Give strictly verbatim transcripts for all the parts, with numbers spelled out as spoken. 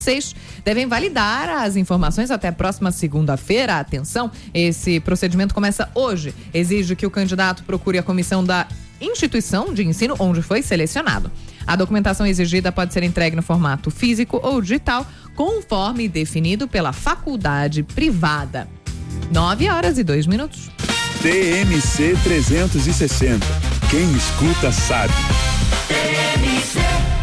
Vocês devem validar as informações até a próxima segunda-feira. Atenção, esse procedimento começa hoje. Exige que o candidato procure a comissão da instituição de ensino onde foi selecionado. A documentação exigida pode ser entregue no formato físico ou digital, conforme definido pela faculdade privada. Nove horas e dois minutos. T M C trezentos e sessenta. Quem escuta sabe. T M C.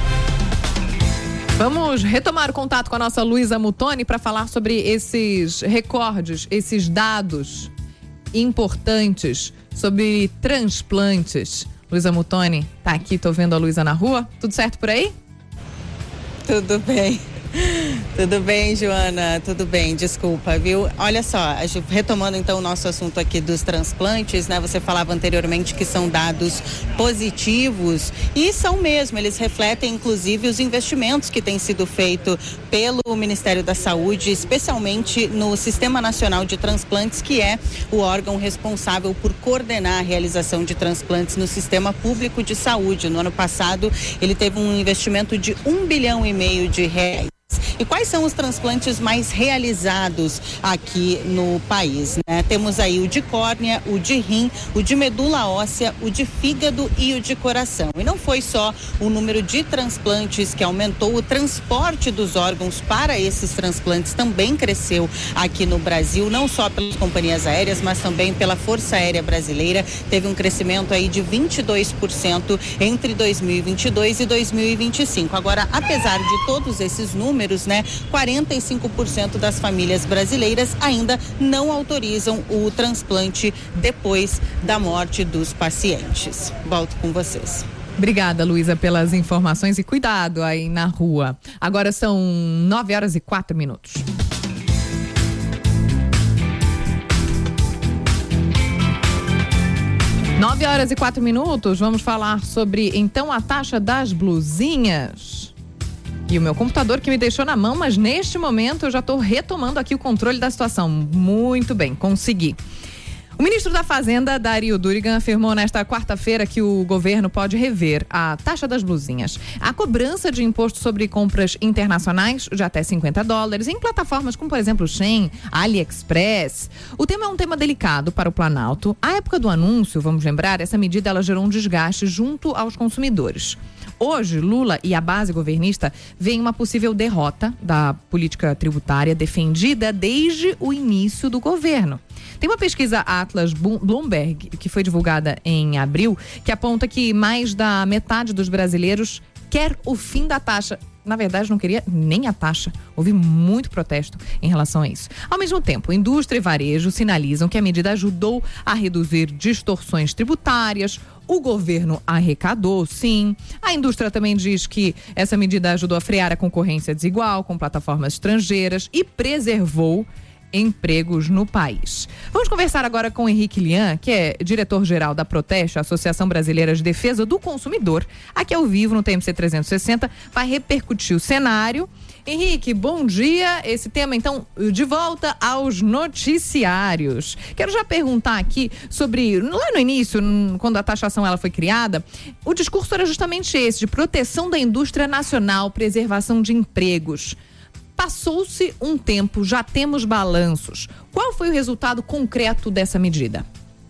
Vamos retomar o contato com a nossa Luísa Muttoni para falar sobre esses recordes, esses dados importantes sobre transplantes. Luísa Muttoni tá aqui, tô vendo a Luísa na rua. Tudo certo por aí? Tudo bem. Tudo bem, Joana? Tudo bem, desculpa, viu? Olha só, retomando então o nosso assunto aqui dos transplantes, né? Você falava anteriormente que são dados positivos e são mesmo, eles refletem inclusive os investimentos que têm sido feitos pelo Ministério da Saúde, especialmente no Sistema Nacional de Transplantes, que é o órgão responsável por coordenar a realização de transplantes no Sistema Público de Saúde. No ano passado, ele teve um investimento de um bilhão e meio de reais. E quais são os transplantes mais realizados aqui no país, né? Temos aí o de córnea, o de rim, o de medula óssea, o de fígado e o de coração. E não foi só o número de transplantes que aumentou, o transporte dos órgãos para esses transplantes também cresceu aqui no Brasil, não só pelas companhias aéreas, mas também pela Força Aérea Brasileira. Teve um crescimento aí de vinte e dois por cento entre dois mil e vinte e dois e dois mil e vinte e cinco. Agora, apesar de todos esses números, né, quarenta e cinco por cento das famílias brasileiras ainda não autorizam o transplante depois da morte dos pacientes. Volto com vocês. Obrigada, Luísa, pelas informações e cuidado aí na rua. Agora são nove horas e quatro minutos. Nove horas e quatro minutos, vamos falar sobre então a taxa das blusinhas. E o meu computador que me deixou na mão, mas neste momento eu já estou retomando aqui o controle da situação. Muito bem, consegui. O ministro da Fazenda, Dario Durigan, afirmou nesta quarta-feira que o governo pode rever a taxa das blusinhas. A cobrança de imposto sobre compras internacionais de até cinquenta dólares em plataformas como, por exemplo, Shein, AliExpress. O tema é um tema delicado para o Planalto. À época do anúncio, vamos lembrar, essa medida ela gerou um desgaste junto aos consumidores. Hoje, Lula e a base governista veem uma possível derrota da política tributária defendida desde o início do governo. Tem uma pesquisa Atlas Bloomberg, que foi divulgada em abril, que aponta que mais da metade dos brasileiros quer o fim da taxa. Na verdade, não queria nem a taxa. Houve muito protesto em relação a isso. Ao mesmo tempo, indústria e varejo sinalizam que a medida ajudou a reduzir distorções tributárias. O governo arrecadou, sim. A indústria também diz que essa medida ajudou a frear a concorrência desigual com plataformas estrangeiras e preservou empregos no país. Vamos conversar agora com o Henrique Lian, que é diretor-geral da Proteste, Associação Brasileira de Defesa do Consumidor, aqui ao vivo no T M C trezentos e sessenta, vai repercutir o cenário. Henrique, bom dia. Esse tema, então, de volta aos noticiários. Quero já perguntar aqui sobre, lá no início, quando a taxação ela foi criada, o discurso era justamente esse, de proteção da indústria nacional, preservação de empregos. Passou-se um tempo, já temos balanços. Qual foi o resultado concreto dessa medida?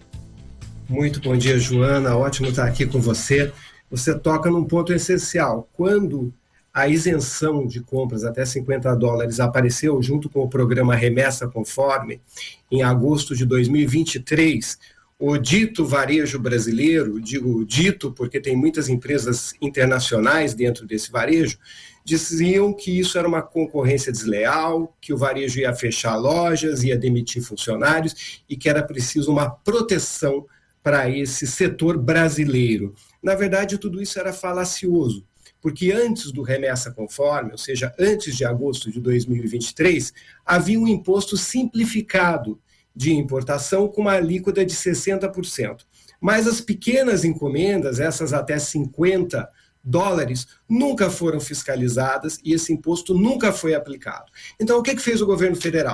Muito bom dia, Joana. Ótimo estar aqui com você. Você toca num ponto essencial. Quando a isenção de compras até cinquenta dólares apareceu junto com o programa Remessa Conforme, em agosto de dois mil e vinte e três, o dito varejo brasileiro, digo dito porque tem muitas empresas internacionais dentro desse varejo, diziam que isso era uma concorrência desleal, que o varejo ia fechar lojas, ia demitir funcionários e que era preciso uma proteção para esse setor brasileiro. Na verdade, tudo isso era falacioso, porque antes do Remessa Conforme, ou seja, antes de agosto de dois mil e vinte e três, havia um imposto simplificado de importação com uma alíquota de sessenta por cento. Mas as pequenas encomendas, essas até cinquenta dólares, nunca foram fiscalizadas e esse imposto nunca foi aplicado. Então, o que que fez o governo federal?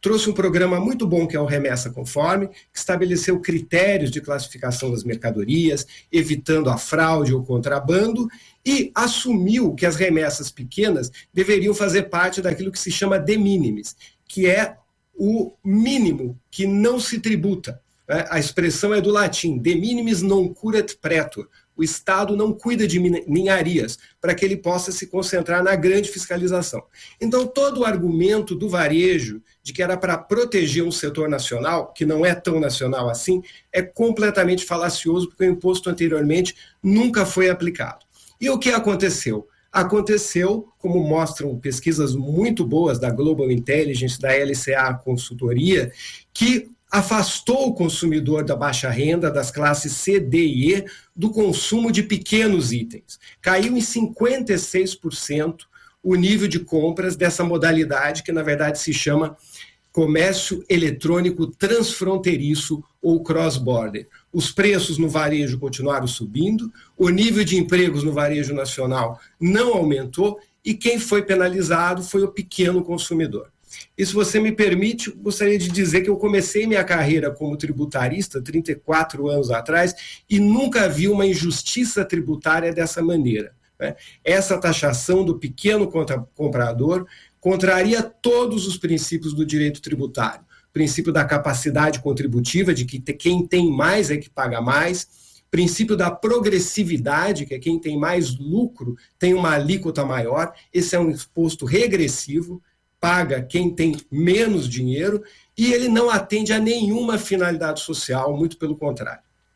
trouxe um programa muito bom que é o Remessa Conforme, que estabeleceu critérios de classificação das mercadorias, evitando a fraude ou contrabando, e assumiu que as remessas pequenas deveriam fazer parte daquilo que se chama de minimis, que é o mínimo que não se tributa. A expressão é do latim, de minimis non curat pretor. O Estado não cuida de ninharias para que ele possa se concentrar na grande fiscalização. Então, todo o argumento do varejo de que era para proteger um setor nacional, que não é tão nacional assim, é completamente falacioso, porque o imposto anteriormente nunca foi aplicado. E o que aconteceu? Aconteceu, como mostram pesquisas muito boas da Global Intelligence, da L C A Consultoria, que afastou o consumidor da baixa renda, das classes C, D e E, do consumo de pequenos itens. Caiu em cinquenta e seis por cento o nível de compras dessa modalidade, que na verdade se chama comércio eletrônico transfronteiriço ou cross-border. Os preços no varejo continuaram subindo, o nível de empregos no varejo nacional não aumentou e quem foi penalizado foi o pequeno consumidor. E se você me permite, gostaria de dizer que eu comecei minha carreira como tributarista trinta e quatro anos atrás e nunca vi uma injustiça tributária dessa maneira, né? Essa taxação do pequeno comprador contraria todos os princípios do direito tributário. O princípio da capacidade contributiva, de que quem tem mais é que paga mais, princípio da progressividade, que é quem tem mais lucro tem uma alíquota maior, esse é um imposto regressivo, paga quem tem menos dinheiro, e ele não atende a nenhuma finalidade social, muito pelo contrário.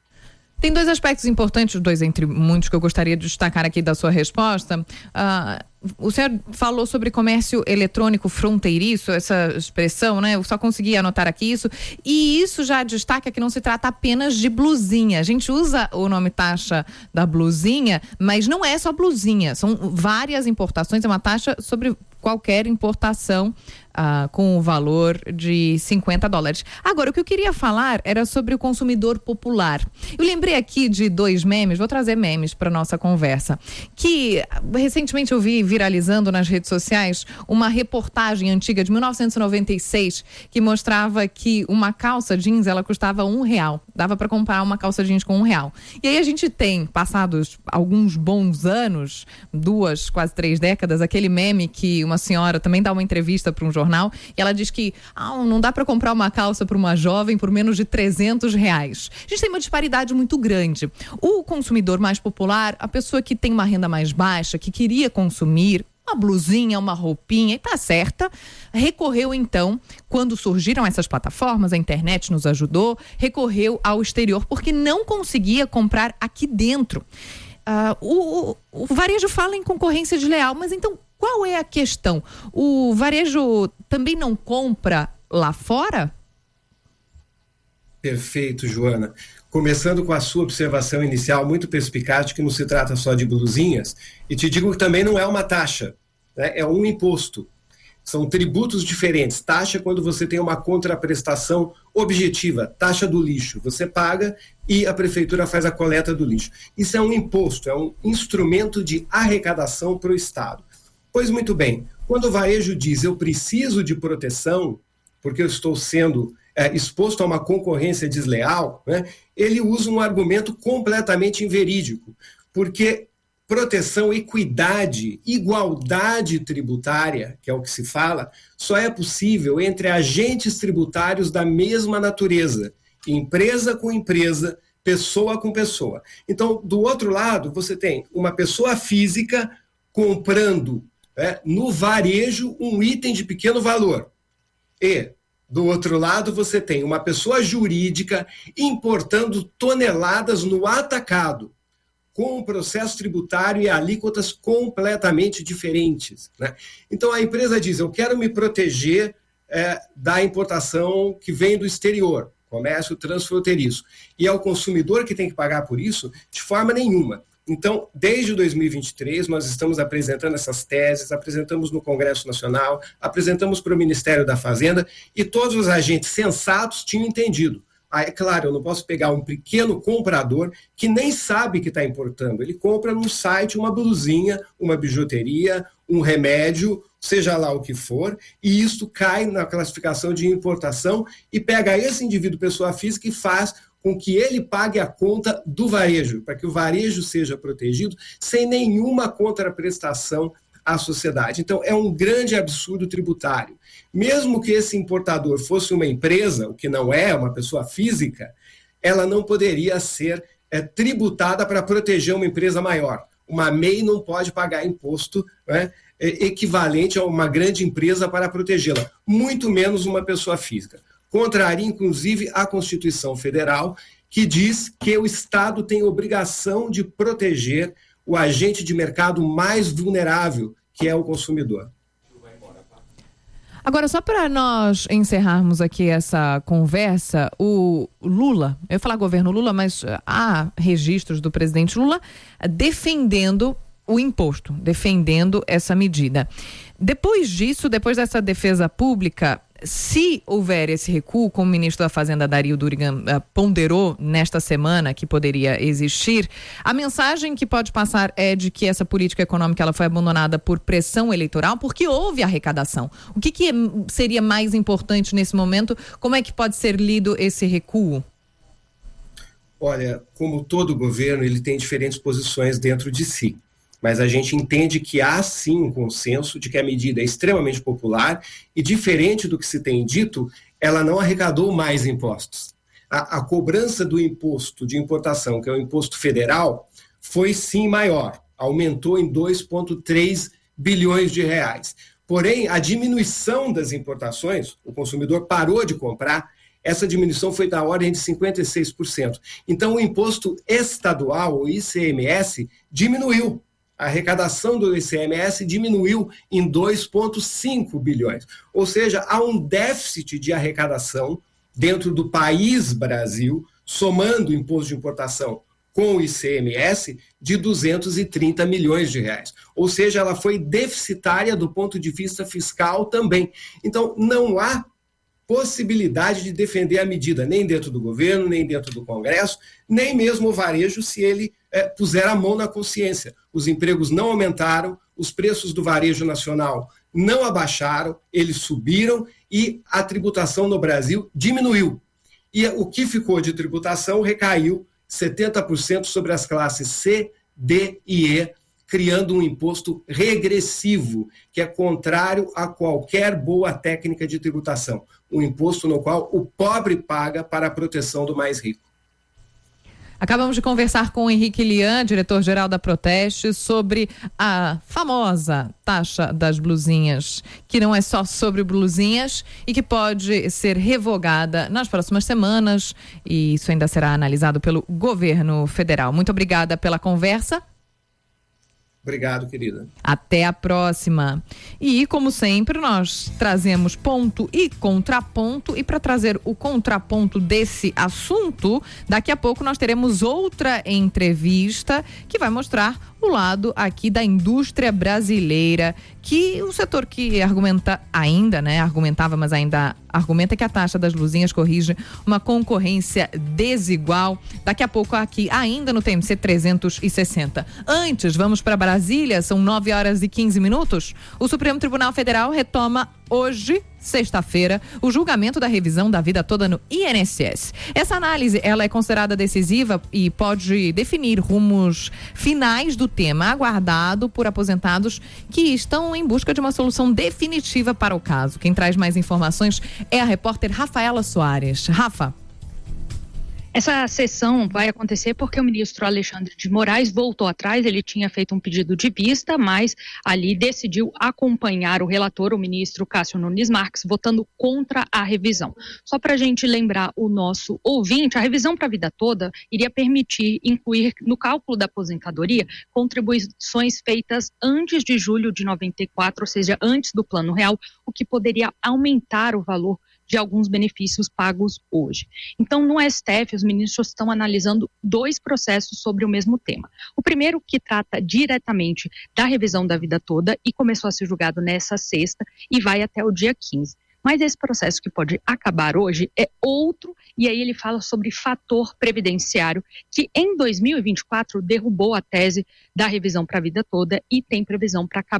Tem dois aspectos importantes, dois entre muitos que eu gostaria de destacar aqui da sua resposta. Uh, o senhor falou sobre comércio eletrônico fronteiriço, essa expressão, né? Eu só consegui anotar aqui isso. E isso já destaca que não se trata apenas de blusinha. A gente usa o nome taxa da blusinha, mas não é só blusinha. São várias importações, é uma taxa sobre qualquer importação uh, com o valor de cinquenta dólares. Agora, o que eu queria falar era sobre o consumidor popular. Eu lembrei aqui de dois memes, vou trazer memes para nossa conversa, que recentemente eu vi viralizando nas redes sociais uma reportagem antiga de mil novecentos e noventa e seis que mostrava que uma calça jeans, ela custava um real. Dava para comprar uma calça jeans com um real. E aí a gente tem, passados alguns bons anos, duas, quase três décadas, aquele meme que uma senhora também dá uma entrevista para um jornal e ela diz que ah, não dá para comprar uma calça para uma jovem por menos de trezentos reais. A gente tem uma disparidade muito grande. O consumidor mais popular, a pessoa que tem uma renda mais baixa, que queria consumir uma blusinha, uma roupinha, e tá certa, recorreu então, quando surgiram essas plataformas, a internet nos ajudou, recorreu ao exterior porque não conseguia comprar aqui dentro. Uh, o, o varejo fala em concorrência desleal, mas então qual é a questão? O varejo também não compra lá fora? Perfeito, Joana. Começando com a sua observação inicial, muito perspicaz, de que não se trata só de blusinhas, e te digo que também não é uma taxa, né? É um imposto. São tributos diferentes. Taxa é quando você tem uma contraprestação objetiva, taxa do lixo. Você paga e a prefeitura faz a coleta do lixo. Isso é um imposto, é um instrumento de arrecadação para o Estado. Pois muito bem, quando o varejo diz eu preciso de proteção, porque eu estou sendo é, exposto a uma concorrência desleal, né, ele usa um argumento completamente inverídico, porque proteção, equidade, igualdade tributária, que é o que se fala, só é possível entre agentes tributários da mesma natureza, empresa com empresa, pessoa com pessoa. Então, do outro lado, você tem uma pessoa física comprando É, no varejo, um item de pequeno valor. E, do outro lado, você tem uma pessoa jurídica importando toneladas no atacado, com um processo tributário e alíquotas completamente diferentes, né? Então, a empresa diz, eu quero me proteger é, da importação que vem do exterior, comércio transfronteiriço. E é o consumidor que tem que pagar por isso? De forma nenhuma. Então, desde dois mil e vinte e três, nós estamos apresentando essas teses, apresentamos no Congresso Nacional, apresentamos para o Ministério da Fazenda e todos os agentes sensatos tinham entendido. Ah, é claro, eu não posso pegar um pequeno comprador que nem sabe que está importando. Ele compra num site uma blusinha, uma bijuteria, um remédio, seja lá o que for, e isso cai na classificação de importação e pega esse indivíduo, pessoa física, e faz com que ele pague a conta do varejo, para que o varejo seja protegido sem nenhuma contraprestação à sociedade. Então, é um grande absurdo tributário. Mesmo que esse importador fosse uma empresa, o que não é, uma pessoa física, ela não poderia ser é, tributada para proteger uma empresa maior. Uma M E I não pode pagar imposto, né, equivalente a uma grande empresa para protegê-la, muito menos uma pessoa física. Contraria, inclusive, a Constituição Federal, que diz que o Estado tem obrigação de proteger o agente de mercado mais vulnerável, que é o consumidor. Agora, só para nós encerrarmos aqui essa conversa, o Lula, eu ia falar governo Lula, mas há registros do presidente Lula defendendo o imposto, defendendo essa medida. Depois disso, depois dessa defesa pública, se houver esse recuo, como o ministro da Fazenda, Dario Durigan, uh, ponderou nesta semana que poderia existir, a mensagem que pode passar é de que essa política econômica ela foi abandonada por pressão eleitoral, porque houve arrecadação. O que, que seria mais importante nesse momento? Como é que pode ser lido esse recuo? Olha, como todo governo, ele tem diferentes posições dentro de si. Mas a gente entende que há sim um consenso de que a medida é extremamente popular e, diferente do que se tem dito, ela não arrecadou mais impostos. A, a cobrança do imposto de importação, que é o imposto federal, foi sim maior, aumentou em dois vírgula três bilhões de reais. Porém, a diminuição das importações, o consumidor parou de comprar, essa diminuição foi da ordem de cinquenta e seis por cento. Então, o imposto estadual, o I C M S, diminuiu. A arrecadação do I C M S diminuiu em dois vírgula cinco bilhões. Ou seja, há um déficit de arrecadação dentro do país Brasil, somando o imposto de importação com o I C M S, de duzentos e trinta milhões de reais. Ou seja, ela foi deficitária do ponto de vista fiscal também. Então, não há possibilidade de defender a medida, nem dentro do governo, nem dentro do Congresso, nem mesmo o varejo, se ele é, puser a mão na consciência. Os empregos não aumentaram, os preços do varejo nacional não abaixaram, eles subiram e a tributação no Brasil diminuiu. E o que ficou de tributação recaiu setenta por cento sobre as classes C, D e E, criando um imposto regressivo, que é contrário a qualquer boa técnica de tributação. Um imposto no qual o pobre paga para a proteção do mais rico. Acabamos de conversar com o Henrique Lian, diretor-geral da Proteste, sobre a famosa taxa das blusinhas, que não é só sobre blusinhas e que pode ser revogada nas próximas semanas, e isso ainda será analisado pelo governo federal. Muito obrigada pela conversa. Obrigado, querida. Até a próxima. E, como sempre, nós trazemos ponto e contraponto. E para trazer o contraponto desse assunto, daqui a pouco nós teremos outra entrevista que vai mostrar o lado aqui da indústria brasileira, que o setor que argumenta ainda, né, argumentava, mas ainda argumenta que a taxa das blusinhas corrige uma concorrência desigual. Daqui a pouco aqui, ainda no T M C trezentos e sessenta. Antes, vamos para Brasília, são nove horas e quinze minutos. O Supremo Tribunal Federal retoma hoje, sexta-feira, o julgamento da revisão da vida toda no I N S S. Essa análise, ela é considerada decisiva e pode definir rumos finais do tema, aguardado por aposentados que estão em busca de uma solução definitiva para o caso. Quem traz mais informações é a repórter Rafaela Soares. Rafa. Essa sessão vai acontecer porque o ministro Alexandre de Moraes voltou atrás, ele tinha feito um pedido de vista, mas ali decidiu acompanhar o relator, o ministro Cássio Nunes Marques, votando contra a revisão. Só para a gente lembrar o nosso ouvinte, a revisão para a vida toda iria permitir incluir no cálculo da aposentadoria contribuições feitas antes de julho de noventa e quatro, ou seja, antes do Plano Real, o que poderia aumentar o valor de alguns benefícios pagos hoje. Então, no S T F, os ministros estão analisando dois processos sobre o mesmo tema. O primeiro, que trata diretamente da revisão da vida toda e começou a ser julgado nessa sexta e vai até o dia quinze. Mas esse processo que pode acabar hoje é outro, e aí ele fala sobre fator previdenciário, que em dois mil e vinte e quatro derrubou a tese da revisão para a vida toda e tem previsão para acabar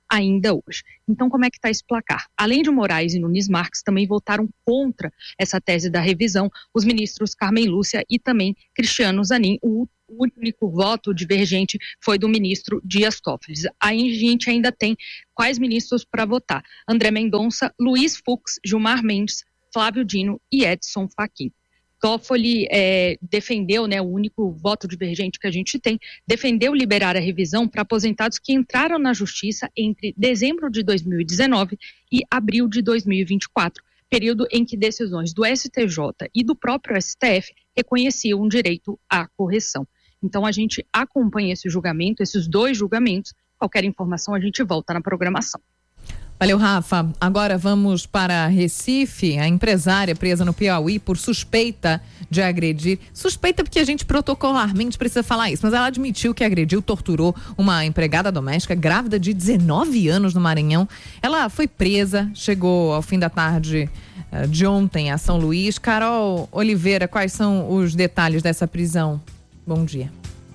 ainda hoje. Então, como é que está esse placar? Além de Moraes e Nunes Marques, também votaram contra essa tese da revisão os ministros Carmen Lúcia e também Cristiano Zanin. O único voto divergente foi do ministro Dias Toffoli. Aí a gente ainda tem quais ministros para votar? André Mendonça, Luiz Fux, Gilmar Mendes, Flávio Dino e Edson Fachin. Toffoli é, defendeu, né, o único voto divergente que a gente tem, defendeu liberar a revisão para aposentados que entraram na justiça entre dezembro de dois mil e dezenove e abril de dois mil e vinte e quatro, período em que decisões do S T J e do próprio S T F reconheciam o direito à correção. Então a gente acompanha esse julgamento, esses dois julgamentos. Qualquer informação a gente volta na programação. Valeu, Rafa. Agora vamos para Recife. A empresária presa no Piauí por suspeita de agredir. Suspeita porque a gente protocolarmente precisa falar isso, mas ela admitiu que agrediu, torturou uma empregada doméstica grávida de dezenove anos no Maranhão. Ela foi presa, chegou ao fim da tarde uh, de ontem a São Luís. Carol Oliveira, quais são os detalhes dessa prisão? Bom dia.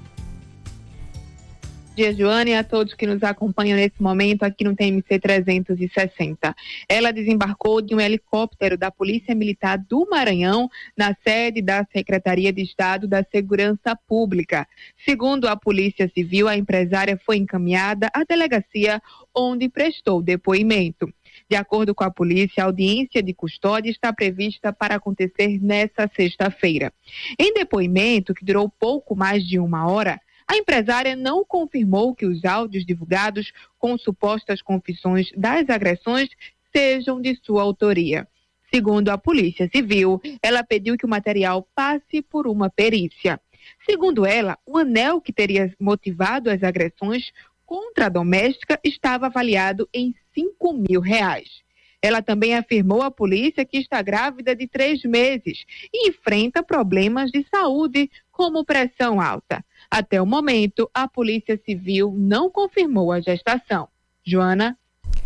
Bom dia, Joana, e a todos que nos acompanham nesse momento aqui no T M C trezentos e sessenta. Ela desembarcou de um helicóptero da Polícia Militar do Maranhão na sede da Secretaria de Estado da Segurança Pública. Segundo a Polícia Civil, a empresária foi encaminhada à delegacia onde prestou depoimento. De acordo com a polícia, a audiência de custódia está prevista para acontecer nesta sexta-feira. Em depoimento, que durou pouco mais de uma hora, a empresária não confirmou que os áudios divulgados com supostas confissões das agressões sejam de sua autoria. Segundo a Polícia Civil, ela pediu que o material passe por uma perícia. Segundo ela, o anel que teria motivado as agressões contra a doméstica estava avaliado em cinco mil reais. Ela também afirmou à polícia que está grávida de três meses e enfrenta problemas de saúde, como pressão alta. Até o momento, a Polícia Civil não confirmou a gestação. Joana?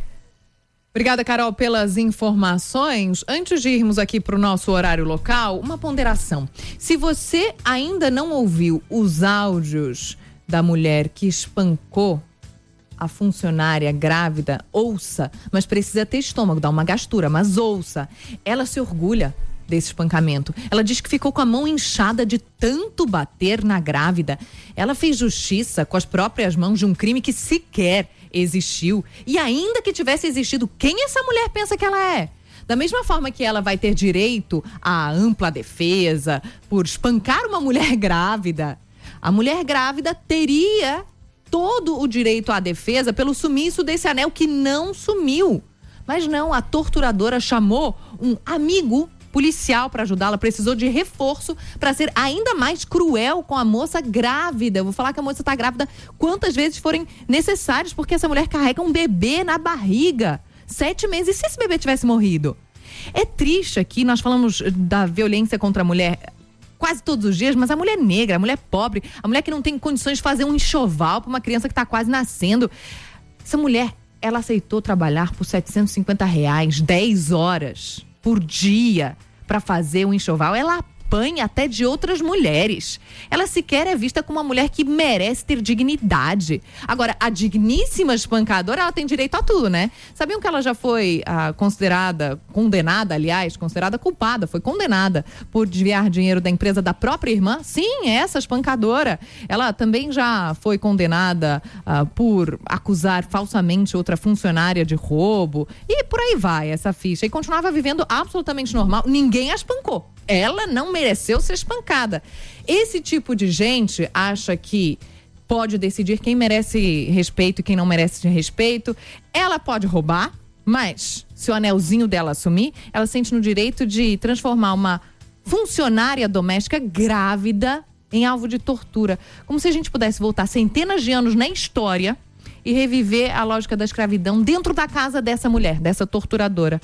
Obrigada, Carol, pelas informações. Antes de irmos aqui para o nosso horário local, uma ponderação. Se você ainda não ouviu os áudios da mulher que espancou a funcionária grávida, ouça, mas precisa ter estômago, dá uma gastura, mas ouça. Ela se orgulha desse espancamento. Ela diz que ficou com a mão inchada de tanto bater na grávida. Ela fez justiça com as próprias mãos de um crime que sequer existiu. E ainda que tivesse existido, quem essa mulher pensa que ela é? Da mesma forma que ela vai ter direito à ampla defesa por espancar uma mulher grávida, a mulher grávida teria todo o direito à defesa pelo sumiço desse anel que não sumiu. Mas não, a torturadora chamou um amigo policial para ajudá-la, precisou de reforço para ser ainda mais cruel com a moça grávida. Eu vou falar que a moça está grávida quantas vezes forem necessárias, porque essa mulher carrega um bebê na barriga. Sete meses. E se esse bebê tivesse morrido? É triste aqui, nós falamos da violência contra a mulher quase todos os dias, mas a mulher negra, a mulher pobre, a mulher que não tem condições de fazer um enxoval para uma criança que está quase nascendo. Essa mulher, ela aceitou trabalhar por setecentos e cinquenta reais, dez horas por dia para fazer um enxoval. Ela apanha até de outras mulheres. Ela sequer é vista como uma mulher que merece ter dignidade. Agora, a digníssima espancadora, ela tem direito a tudo, né? Sabiam que ela já foi ah, considerada, condenada, aliás, considerada culpada, foi condenada por desviar dinheiro da empresa da própria irmã? Sim, essa espancadora. Ela também já foi condenada ah, por acusar falsamente outra funcionária de roubo. E por aí vai essa ficha. E continuava vivendo absolutamente normal. Ninguém a espancou. Ela não mereceu ser espancada. Esse tipo de gente acha que pode decidir quem merece respeito e quem não merece respeito. Ela pode roubar, mas se o anelzinho dela sumir, ela sente no direito de transformar uma funcionária doméstica grávida em alvo de tortura. Como se a gente pudesse voltar centenas de anos na história e reviver a lógica da escravidão dentro da casa dessa mulher, dessa torturadora.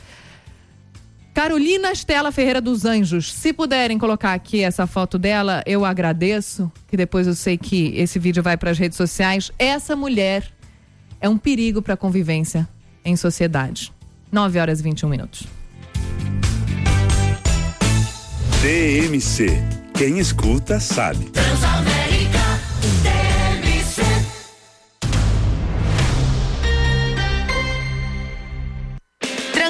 Carolina Estela Ferreira dos Anjos, se puderem colocar aqui essa foto dela, eu agradeço, que depois eu sei que esse vídeo vai para as redes sociais. Essa mulher é um perigo para a convivência em sociedade. nove horas e vinte e um minutos. T M C. Quem escuta sabe. Transamérica, T M C.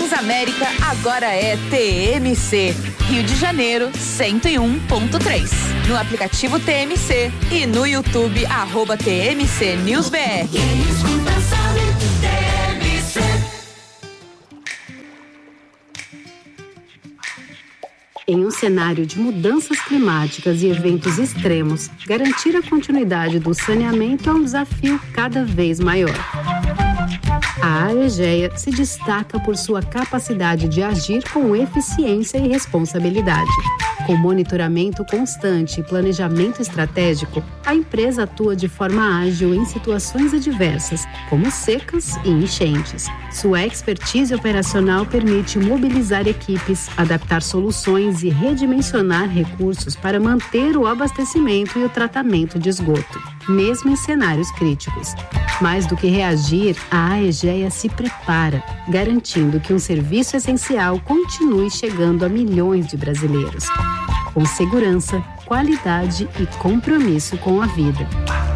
Transamérica agora é T M C. Rio de Janeiro, cento e um ponto três. No aplicativo T M C e no YouTube, arroba T M C News B R. Quem escuta sabe, T M C. Em um cenário de mudanças climáticas e eventos extremos, garantir a continuidade do saneamento é um desafio cada vez maior. A Aegea se destaca por sua capacidade de agir com eficiência e responsabilidade. Com monitoramento constante e planejamento estratégico, a empresa atua de forma ágil em situações adversas, como secas e enchentes. Sua expertise operacional permite mobilizar equipes, adaptar soluções e redimensionar recursos para manter o abastecimento e o tratamento de esgoto, mesmo em cenários críticos. Mais do que reagir, a Aegea se prepara, garantindo que um serviço essencial continue chegando a milhões de brasileiros. Com segurança, qualidade e compromisso com a vida.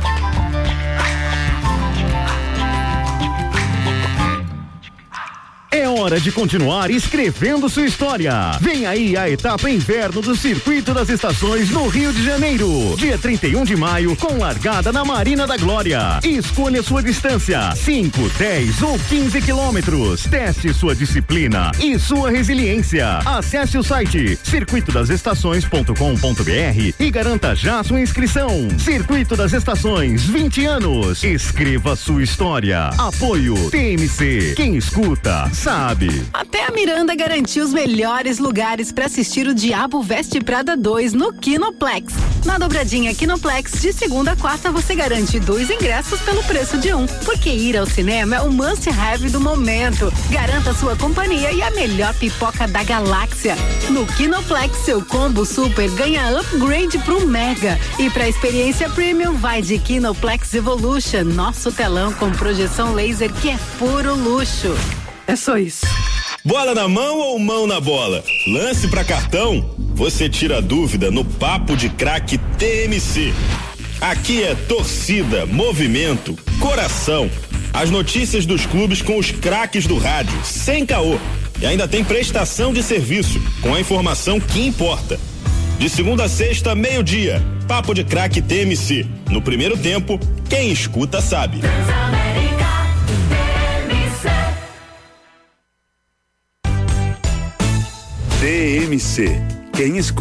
É hora de continuar escrevendo sua história. Vem aí a etapa inverno do Circuito das Estações no Rio de Janeiro. Dia trinta e um de maio, com largada na Marina da Glória. Escolha sua distância, cinco, dez ou quinze quilômetros. Teste sua disciplina e sua resiliência. Acesse o site circuito das estações ponto com ponto b r e garanta já sua inscrição. Circuito das Estações, vinte anos. Escreva sua história. Apoio T M C. Quem escuta sabe. Até a Miranda garantiu os melhores lugares para assistir o Diabo Veste Prada dois no Kinoplex. Na dobradinha Kinoplex, de segunda a quarta, você garante dois ingressos pelo preço de um, porque ir ao cinema é o must-have do momento. Garanta sua companhia e a melhor pipoca da galáxia. No Kinoplex, seu combo super ganha upgrade pro Mega. E pra experiência premium, vai de Kinoplex Evolution, nosso telão com projeção laser que é puro luxo. É só isso. Bola na mão ou mão na bola? Lance pra cartão? Você tira a dúvida no Papo de Craque T M C. Aqui é torcida, movimento, coração. As notícias dos clubes com os craques do rádio, sem caô. E ainda tem prestação de serviço, com a informação que importa. De segunda a sexta, meio-dia. Papo de Craque T M C. No primeiro tempo, quem escuta sabe. T M C. Quem escuta